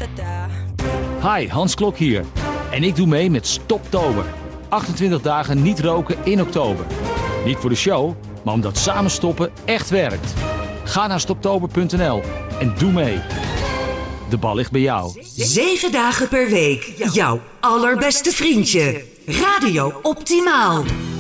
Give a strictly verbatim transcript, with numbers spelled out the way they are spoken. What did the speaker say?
Hi, Hans Klok hier. En ik doe mee met Stoptober. achtentwintig dagen niet roken in oktober. Niet voor de show, maar omdat samen stoppen echt werkt. Ga naar stoptober punt n l en doe mee. De bal ligt bij jou. Zeven dagen per week. Jouw allerbeste vriendje. Radio Optimaal.